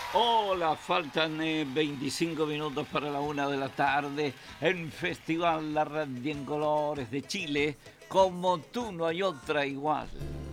Hola, faltan 25 minutos para la 1 de la tarde en Festival La Radio en Colores de Chile. Como tú no hay otra igual.